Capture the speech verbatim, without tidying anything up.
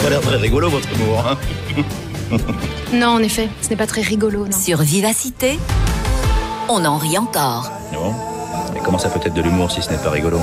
pas l'air très rigolo, votre humour. Hein. Non, en effet, ce n'est pas très rigolo, non. Sur Vivacité, on en rit encore. Non. Mais comment ça peut être de l'humour si ce n'est pas rigolo ?